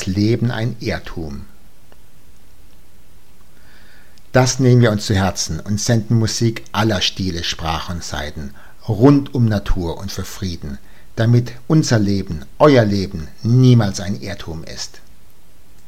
Leben ein Irrtum. Das nehmen wir uns zu Herzen und senden Musik aller Stile, Sprachen und Seiten rund um Natur und für Frieden, damit unser Leben, euer Leben niemals ein Irrtum ist.